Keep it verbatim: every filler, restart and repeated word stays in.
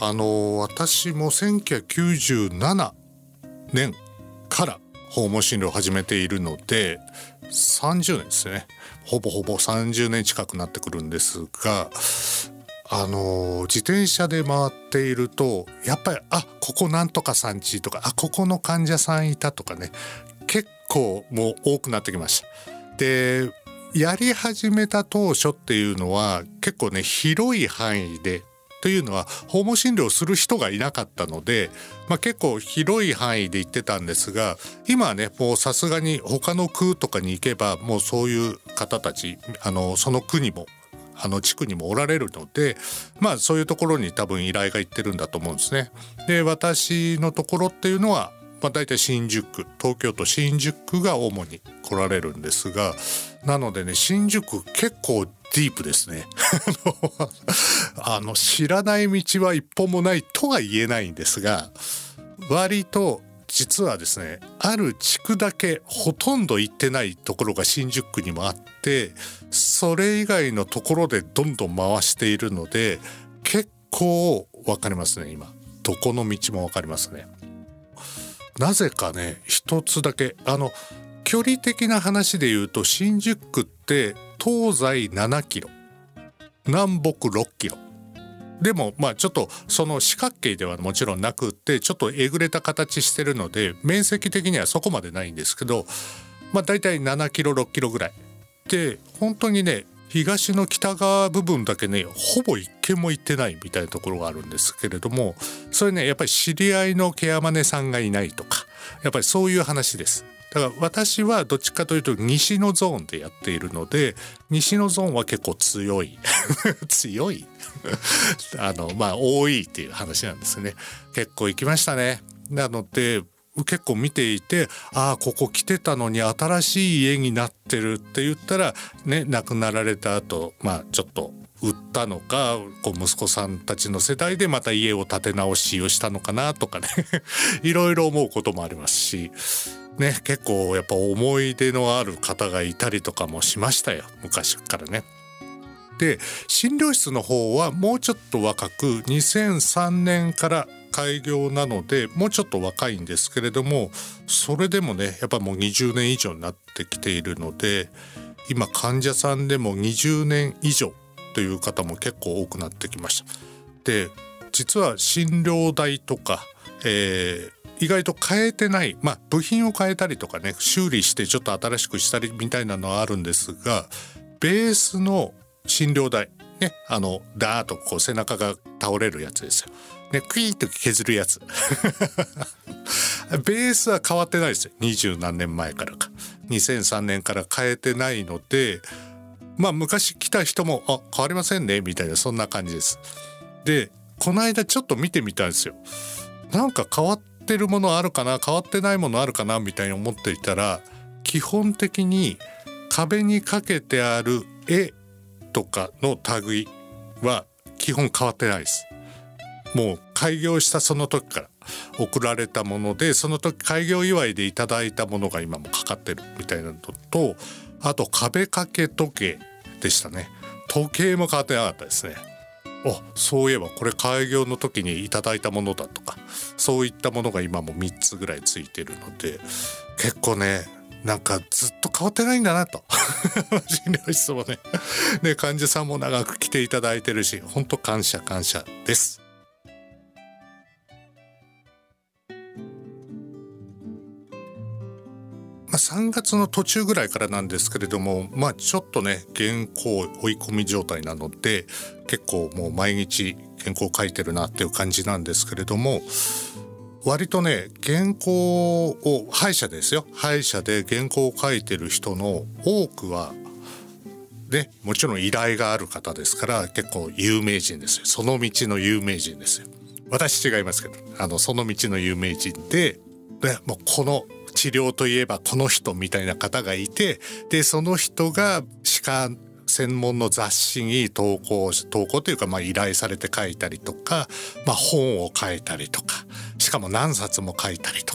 あの私もせんきゅうひゃくきゅうじゅうななねんから訪問診療を始めているのでさんじゅうねんですね。ほぼほぼさんじゅうねん近くなってくるんですが、あの自転車で回っているとやっぱりあここなんとかさんちとかあここの患者さんいたとかね、結構もう多くなってきました。でやり始めた当初っていうのは結構ね広い範囲でというのは訪問診療する人がいなかったので、まあ、結構広い範囲で行ってたんですが、今はねもうさすがに他の区とかに行けばもうそういう方たちあのその区にもあの地区にもおられるので、まあそういうところに多分依頼が行ってるんだと思うんですね。で私のところっていうのは、まあ、大体新宿東京都新宿が主に来られるんですが、なのでね新宿結構ディープですねあの知らない道は一本もないとは言えないんですが、割と実はですねある地区だけほとんど行ってないところが新宿区にもあって、それ以外のところでどんどん回しているので結構分かりますね。今どこの道も分かりますね。なぜかね一つだけあの距離的な話で言うと新宿区って東西ななキロ南北ろっキロでもまあちょっとその四角形ではもちろんなくってちょっとえぐれた形してるので面積的にはそこまでないんですけど、まあだいたいななキロろっキロぐらいで、本当にね東の北側部分だけねほぼ一軒も行ってないみたいなところがあるんですけれども、それねやっぱり知り合いのケアマネさんがいないとかやっぱりそういう話です。だから私はどっちかというと西のゾーンでやっているので、西のゾーンは結構強い強いあのまあ多いっていう話なんですね。結構行きましたね。なので結構見ていて、ああここ来てたのに新しい家になってるって言ったらね、亡くなられた後まあちょっと売ったのか、こう息子さんたちの世代でまた家を建て直しをしたのかなとかねいろいろ思うこともありますしね、結構やっぱ思い出のある方がいたりとかもしましたよ、昔からね。で診療室の方はもうちょっと若くにせんさんねんから開業なのでもうちょっと若いんですけれども、それでもねやっぱもうにじゅうねん以上になってきているので、今患者さんでもにじゅうねん以上という方も結構多くなってきました。で実は診療代とか、えー意外と変えてない、まあ部品を変えたりとかね修理してちょっと新しくしたりみたいなのはあるんですが、ベースの診療台ね、あのダーッとこう背中が倒れるやつですよね、クイーッと削るやつベースは変わってないですよ。二十何年前からかにせんさんねんから変えてないので、まあ昔来た人もあ変わりませんねみたいなそんな感じです。でこの間ちょっと見てみたんですよ。なんか変わってるものあるかな変わってないものあるかなみたいに思っていたら、基本的に壁にかけてある絵とかの類は基本変わってないです。もう開業したその時から送られたもので、その時開業祝いでいただいたものが今もかかってるみたいなのと、あと壁掛け時計でしたね。時計も変わってなかったですね。あ、そういえばこれ開業の時にいただいたものだとか、そういったものが今もみっつぐらいついてるので、結構ねなんかずっと変わってないんだなと診療室もねで患者さんも長く来ていただいてるし、本当感謝感謝です。まあ、さんがつの途中ぐらいからなんですけれども、まあちょっとね原稿追い込み状態なので結構もう毎日原稿書いてるなっていう感じなんですけれども、割とね原稿を歯医者ですよ歯医者で原稿を書いてる人の多くはね、もちろん依頼がある方ですから結構有名人ですよ。その道の有名人ですよ。私違いますけど、あのその道の有名人で、でもうこの治療といえばこの人みたいな方がいて、でその人が歯科専門の雑誌に投稿投稿というか、まあ依頼されて書いたりとか、まあ、本を書いたりとか、しかも何冊も書いたりと